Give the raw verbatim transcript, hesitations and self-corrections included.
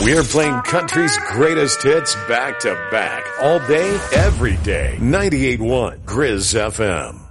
We're playing country's greatest hits back to back, all day, every day. ninety-eight point one Grizz F M.